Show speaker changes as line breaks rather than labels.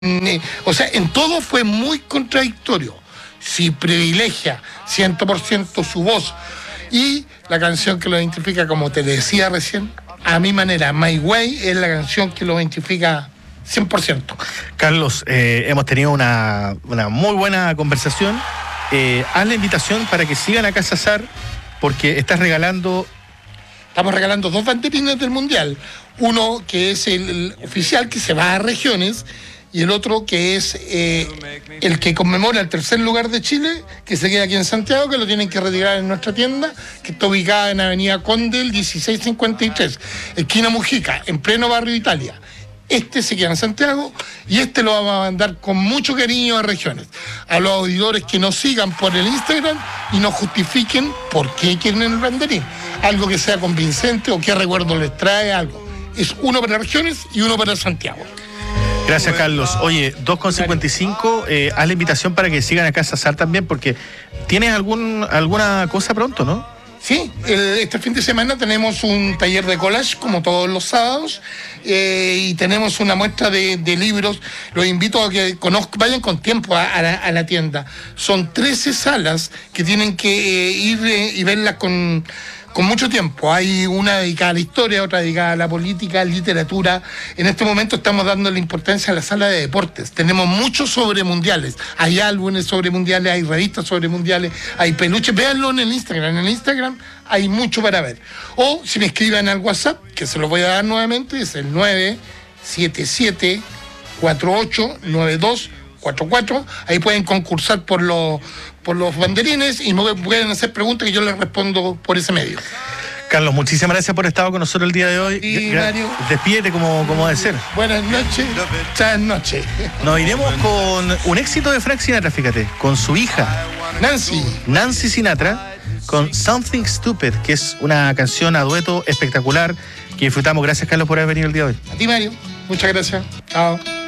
O sea, en todo fue muy contradictorio. Si privilegia 100% su voz y la canción que lo identifica, como te decía recién, a mi manera, My Way es la canción que lo identifica 100%.
Carlos, hemos tenido una muy buena conversación. Haz la invitación para que sigan a Casa Sar, porque estamos regalando
2 banderines del Mundial. Uno que es el oficial, que se va a regiones, y el otro que es el que conmemora el 3er lugar de Chile, que se queda aquí en Santiago, que lo tienen que retirar en nuestra tienda, que está ubicada en Avenida Condel 1653, esquina Mujica, en pleno barrio Italia. Este se queda en Santiago y este lo vamos a mandar con mucho cariño a regiones. A los auditores que nos sigan por el Instagram y nos justifiquen por qué quieren el banderín. Algo que sea convincente o qué recuerdo les trae, algo. Es uno para regiones y uno para Santiago.
Gracias, Carlos. Oye, 2:55, haz la invitación para que sigan a Casa Sar también, porque tienes alguna cosa pronto, ¿no?
Sí, este fin de semana tenemos un taller de collage, como todos los sábados, y tenemos una muestra de libros. Los invito a que vayan con tiempo a la tienda. Son 13 salas que tienen que ir y verlas con mucho tiempo. Hay una dedicada a la historia, otra dedicada a la política, literatura. En este momento estamos dando la importancia a la sala de deportes. Tenemos muchos sobre mundiales. Hay álbumes sobre mundiales, hay revistas sobre mundiales, hay peluches. Véanlo en el Instagram. En el Instagram hay mucho para ver. O si me escriben al WhatsApp, que se los voy a dar nuevamente, es el 977-489244. Ahí pueden concursar por los banderines y me pueden hacer preguntas que yo les respondo por ese medio.
Carlos, muchísimas gracias por estar con nosotros el día de hoy.
Y Mario,
despídete como debe ser.
Buenas noches. Buenas noches.
Nos iremos con un éxito de Frank Sinatra, fíjate, con su hija Nancy Sinatra, con Something Stupid, que es una canción a dueto espectacular que disfrutamos. Gracias, Carlos, por haber venido el día de hoy.
A ti, Mario. Muchas gracias. Chao.